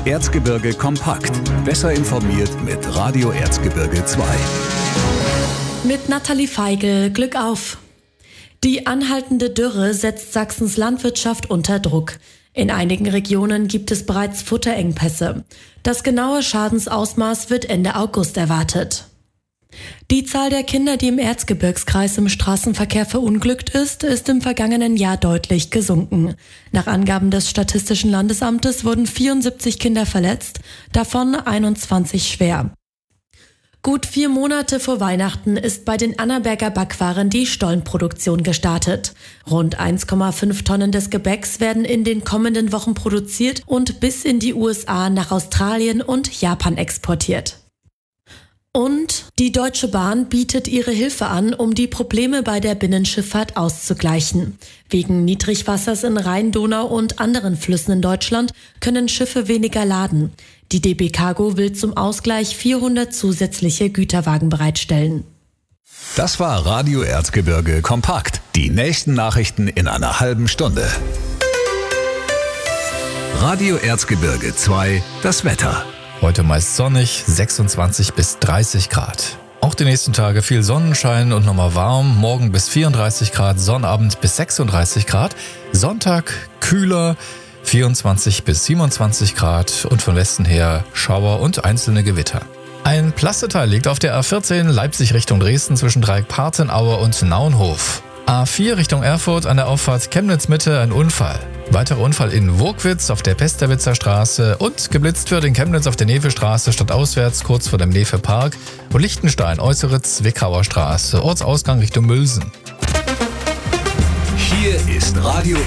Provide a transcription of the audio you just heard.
Erzgebirge kompakt. Besser informiert mit Radio Erzgebirge 2. Mit Nathalie Feigl, Glück auf! Die anhaltende Dürre setzt Sachsens Landwirtschaft unter Druck. In einigen Regionen gibt es bereits Futterengpässe. Das genaue Schadensausmaß wird Ende August erwartet. Die Zahl der Kinder, die im Erzgebirgskreis im Straßenverkehr verunglückt ist im vergangenen Jahr deutlich gesunken. Nach Angaben des Statistischen Landesamtes wurden 74 Kinder verletzt, davon 21 schwer. Gut 4 Monate vor Weihnachten ist bei den Annaberger Backwaren die Stollenproduktion gestartet. Rund 1,5 Tonnen des Gebäcks werden in den kommenden Wochen produziert und bis in die USA, nach Australien und Japan exportiert. Und die Deutsche Bahn bietet ihre Hilfe an, um die Probleme bei der Binnenschifffahrt auszugleichen. Wegen Niedrigwassers in Rhein, Donau und anderen Flüssen in Deutschland können Schiffe weniger laden. Die DB Cargo will zum Ausgleich 400 zusätzliche Güterwagen bereitstellen. Das war Radio Erzgebirge kompakt. Die nächsten Nachrichten in einer halben Stunde. Radio Erzgebirge 2, das Wetter. Heute meist sonnig, 26 bis 30 Grad. Auch die nächsten Tage viel Sonnenschein und nochmal warm. Morgen bis 34 Grad, Sonnabend bis 36 Grad. Sonntag kühler, 24 bis 27 Grad und von Westen her Schauer und einzelne Gewitter. Ein Plasteteil liegt auf der A14 Leipzig Richtung Dresden zwischen Dreieck-Partenaue und Naunhof. A4 Richtung Erfurt an der Auffahrt Chemnitz-Mitte ein Unfall. Weiterer Unfall in Wurkwitz auf der Pesterwitzer Straße und geblitzt wird in Chemnitz auf der Nevestraße stadtauswärts kurz vor dem Nefe-Park und Lichtenstein Äußere Zwickauer Straße, Ortsausgang Richtung Mülsen. Hier ist Radio